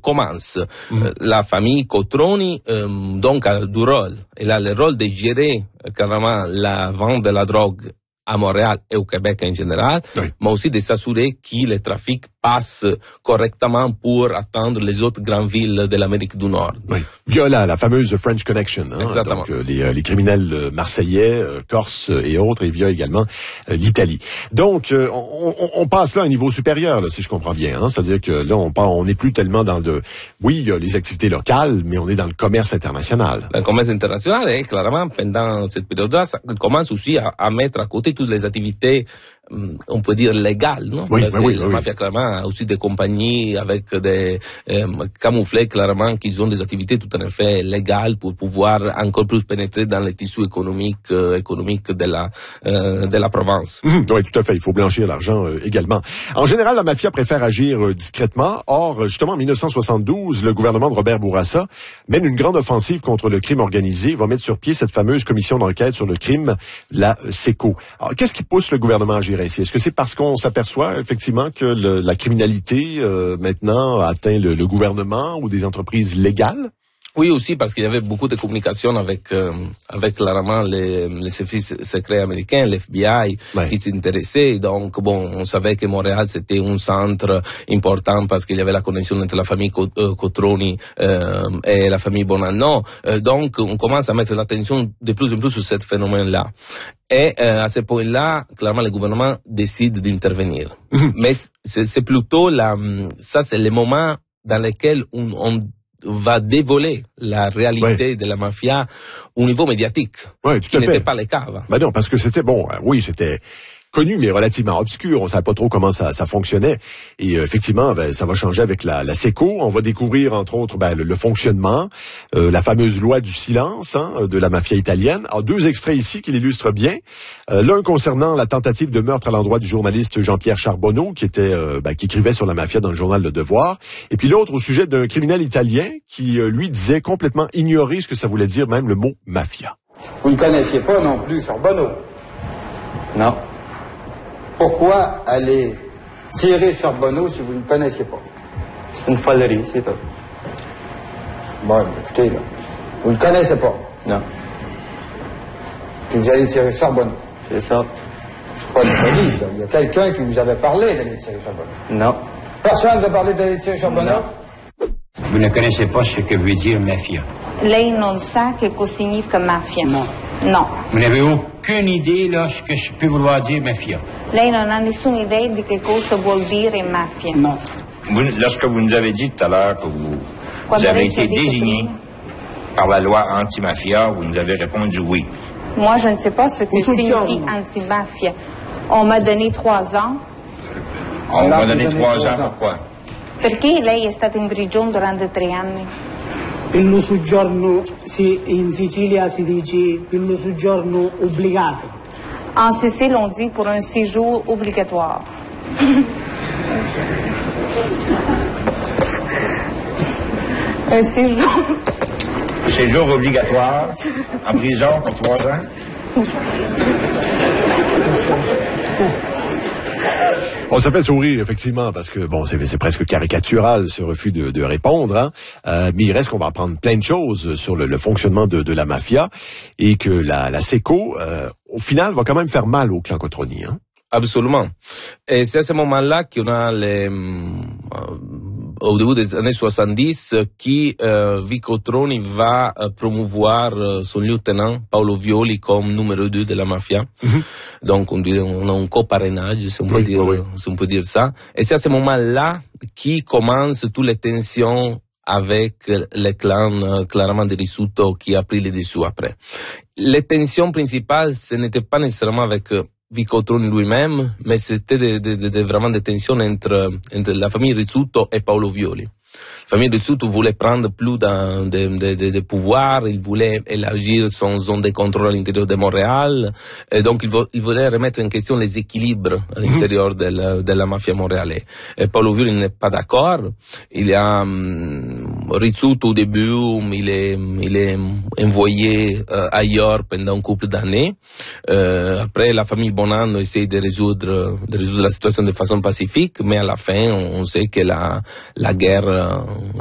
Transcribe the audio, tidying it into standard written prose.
commence. La famille Cotroni donc a du rôle. Elle a le rôle de gérer carrément la vente de la drogue à Montréal et au Québec en général, mais aussi de s'assurer que le trafic passe correctement pour atteindre les autres grandes villes de l'Amérique du Nord. Oui. Via la fameuse French Connection. Exactement. Donc, les criminels marseillais, corses et autres, et via également l'Italie. Donc, on passe là à un niveau supérieur, là, si je comprends bien. C'est-à-dire que là, on n'est plus tellement dans oui, il y a les activités locales, mais on est dans le commerce international. Le commerce international, et clairement, pendant cette période-là, ça commence aussi à mettre à côté toutes les activités, on peut dire légales, non? Oui, parce que la oui. mafia, clairement, a aussi des compagnies avec des camouflés, clairement, qui ont des activités tout à fait légales pour pouvoir encore plus pénétrer dans les tissus économiques de la province. Oui, tout à fait. Il faut blanchir l'argent également. En général, la mafia préfère agir discrètement. Or, justement, en 1972, le gouvernement de Robert Bourassa mène une grande offensive contre le crime organisé, va mettre sur pied cette fameuse commission d'enquête sur le crime, la SECO. Alors, qu'est-ce qui pousse le gouvernement à agir ainsi? Est-ce que c'est parce qu'on s'aperçoit effectivement que la criminalité maintenant atteint le gouvernement ou des entreprises légales? Oui, aussi parce qu'il y avait beaucoup de communication avec clairement les services secrets américains, l'FBI, qui s'intéressaient. Donc, bon, on savait que Montréal, c'était un centre important parce qu'il y avait la connexion entre la famille Cotroni et la famille Bonanno. Donc, on commence à mettre l'attention de plus en plus sur ce phénomène-là. Et à ce point-là, clairement, le gouvernement décide d'intervenir. Mais c'est plutôt ça, c'est le moment dans lequel on va dévoiler la réalité de la mafia au niveau médiatique. Oui, tout à fait. Qui n'était pas le cas avant. Ben non, parce que c'était c'était connu, mais relativement obscur. On savait pas trop comment ça fonctionnait. Et effectivement, ça va changer avec la SECO. On va découvrir, entre autres, le fonctionnement, la fameuse loi du silence de la mafia italienne. Alors, 2 extraits ici qui l'illustrent bien. L'un concernant la tentative de meurtre à l'endroit du journaliste Jean-Pierre Charbonneau, qui écrivait sur la mafia dans le journal Le Devoir. Et puis l'autre au sujet d'un criminel italien qui, lui, disait complètement ignorer ce que ça voulait dire, même le mot mafia. Vous ne connaissiez pas non plus Charbonneau? Non. Pourquoi aller tirer Charbonneau si vous ne connaissiez pas? C'est une folerie, c'est tout. Bon, écoutez, là, vous ne connaissez pas? Non. Puis vous allez tirer Charbonneau? C'est ça. C'est pas une folie, ça. Il y a quelqu'un qui vous avait parlé d'aller tirer Charbonneau? Non. Personne ne vous a parlé d'aller tirer Charbonneau? Non. Vous ne connaissez pas ce que veut dire mafia? Lei non sa che cosa significa mafia? No. No. Vous n'avez aucune idée là ce que je peux vouloir dire mafia? Lei non ha nessuna idea di che cosa vuol dire mafia? No. Lorsque vous nous avez dit tout à l'heure que vous avez été désigné par la loi anti-mafia, vous nous avez répondu oui. Moi, je ne sais pas ce que signifie anti-mafia. On m'a donné 3 ans. On m'a donné 3 ans, pourquoi? Perché lei è stata in prigione durante 3 anni? Il soggiorno, in Sicilia si dice il soggiorno obbligato. En Sicile, on dit pour un séjour obligatoire. Un séjour. Séjour obligatoire en prison pour 3 ans? On ça fait sourire, effectivement, parce que, c'est presque caricatural, ce refus de répondre, mais il reste qu'on va apprendre plein de choses sur le fonctionnement de la mafia, et que la SECO, au final, va quand même faire mal au clan Cotroni, Absolument. Et c'est à ce moment-là qu'on a au début des années 70, Vico Troni va promouvoir son lieutenant Paolo Violi comme numéro 2 de la mafia. Donc on a un coparrainage, si on peut dire ça. Et c'est à ce moment-là qui commence toutes les tensions avec le clan clairement de Rizzuto qui a pris les dessous après. Les tensions principales, ce n'était pas nécessairement avec Vico Troni lui-même, mais c'était vraiment des tensions entre la famille Rizzuto et Paolo Violi. La famille Rizzuto voulait prendre plus de pouvoir, il voulait élargir son zone de contrôle à l'intérieur de Montréal, et donc il voulait remettre en question les équilibres à l'intérieur de la mafia montréalaise. Et Paolo Violi n'est pas d'accord. Il y a Rizzuto au début, il est envoyé ailleurs pendant un couple d'années. Après, la famille Bonanno essaie de résoudre la situation de façon pacifique, mais à la fin, on sait que la guerre